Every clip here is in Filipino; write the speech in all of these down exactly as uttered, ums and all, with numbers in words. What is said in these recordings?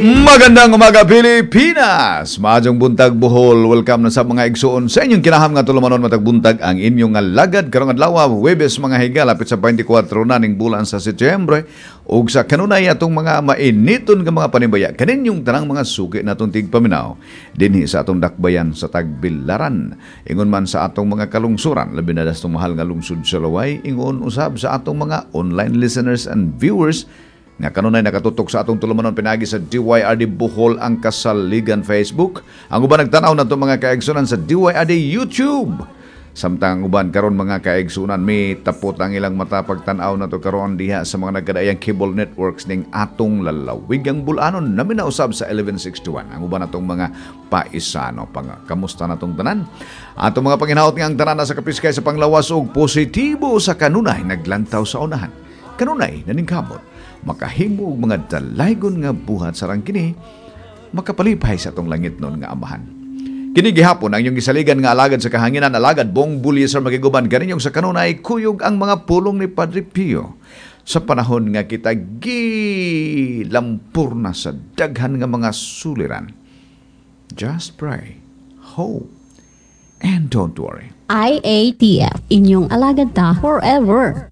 Magandang umaga Pilipinas! Maadjong buntag Bohol. Welcome na sa mga igsuon sa inyong kinaham nga tulumanon matag buntag ang inyong alagad karong adlaw Huwebes mga higa lapit sa twenty-four na ning bulan sa Setyembre ug sa kanunay atong mga mainiton nga mga panibaya kaninyong tanang mga suki natong tigpaminaw dinhi sa atong dakbayan sa Tagbilaran. Ingon man sa atong mga kalungsuran labi na das mahal nga lungsod sa Laway, ingon usab sa atong mga online listeners and viewers nga kanunay nakatutok sa atong tulumanon pinagi sa D Y R D Bohol ang Kasaligan Facebook. Ang uban nagtanaw na itong mga kaigsunan sa D Y R D YouTube. Samtang ang uban karon mga kaigsunan may tapot ang ilang mata pagtanaw na to karon diha sa mga nagkadaayang cable networks ning atong lalawigang bulanon namin na usab sa eleven sixty-one. Ang uban natong mga paisano pang kamusta natong tanan. Atong mga panginahot nga ang tanan na sa kapiskay sa panglawas ug positibo sa kanunay naglantaw sa unahan. Kanunay naningkamot makahimo og mga dalaygon nga buhat sarang kini makapalipay sa atong langit nun nga amahan. Kini gihapon ang inyong gisaligan nga alagad sa kahanginan, alagad Bong Buliser magiguban kaninyong sa kanunay kuyog ang mga pulong ni Padre Pio sa panahon nga kita gilampur na sa daghan nga mga suliran. Just pray, hope, and don't worry. I A T F, inyong alagad ta forever.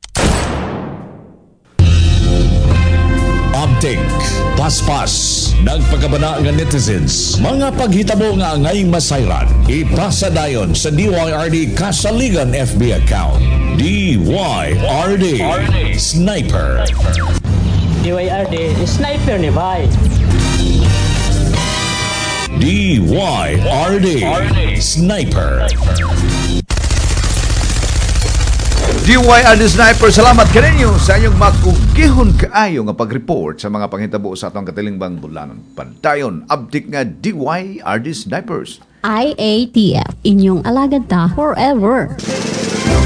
Update, paspas, nagpagabana nga netizens, mga paghitabo nga angay masayran, ipasa dayon sa D Y R D Kasaligan F B account. D Y R D Sniper. D Y R D Sniper ni Bay. D Y R D Sniper. D Y R D Sniper, salamat kaninyo sa inyong makugihon kaayo nga pag-report sa mga panghitabo sa atong katilingbang bulanon. Pantayon, update nga D Y R D Snipers. I A T F, inyong alagad ta forever.